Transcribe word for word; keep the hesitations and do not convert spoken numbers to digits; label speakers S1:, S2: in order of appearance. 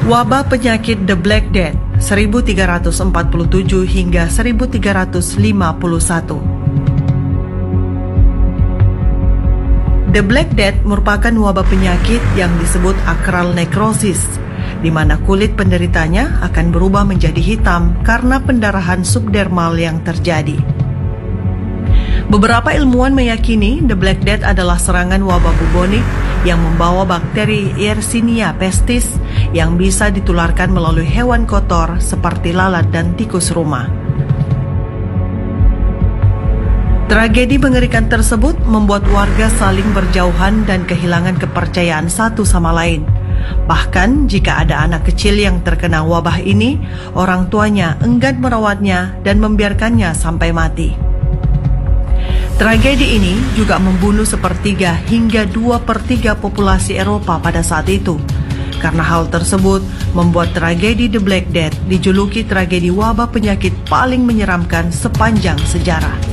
S1: Wabah penyakit The Black Death seribu tiga ratus empat puluh tujuh hingga seribu tiga ratus lima puluh satu. The Black Death merupakan wabah penyakit yang disebut akral nekrosis, di mana kulit penderitanya akan berubah menjadi hitam karena pendarahan subdermal yang terjadi. Beberapa ilmuwan meyakini The Black Death adalah serangan wabah bubonik yang membawa bakteri Yersinia pestis yang bisa ditularkan melalui hewan kotor seperti lalat dan tikus rumah. Tragedi mengerikan tersebut membuat warga saling berjauhan dan kehilangan kepercayaan satu sama lain. Bahkan jika ada anak kecil yang terkena wabah ini, orang tuanya enggan merawatnya dan membiarkannya sampai mati. Tragedi ini juga membunuh sepertiga hingga dua per tiga populasi Eropa pada saat itu. Karena hal tersebut membuat tragedi The Black Death dijuluki tragedi wabah penyakit paling menyeramkan sepanjang sejarah.